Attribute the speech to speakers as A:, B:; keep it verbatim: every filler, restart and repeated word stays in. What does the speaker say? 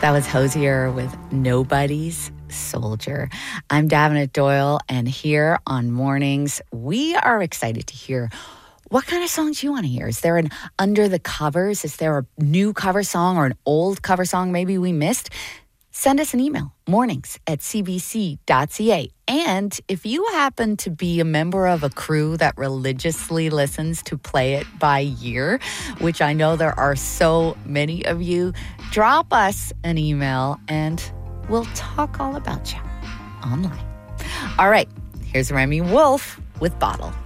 A: That was Hosier with Nobody's Soldier. I'm Davenant Doyle, and here on Mornings, we are excited to hear what kind of songs you want to hear. Is there an under the covers? Is there a new cover song or an old cover song maybe we missed? Send us an email, mornings at c b c dot c a. And if you happen to be a member of a crew that religiously listens to Play It by Year, which I know there are so many of you, drop us an email and we'll talk all about you online. All right, here's Remy Wolf with Bottle.